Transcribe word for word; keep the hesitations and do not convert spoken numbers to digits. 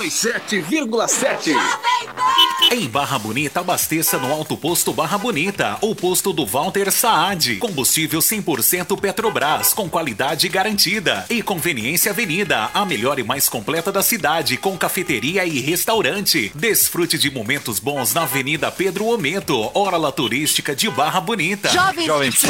noventa e sete vírgula sete. Em Barra Bonita, abasteça no Alto Posto Barra Bonita, o posto do Walter Saad. Combustível cem por cento Petrobras, com qualidade garantida. E Conveniência Avenida, a melhor e mais completa da cidade, com cafeteria e restaurante. Desfrute de momentos bons na Avenida Pedro Omento, orla turística de Barra Bonita. Jovem, Jovem Pan.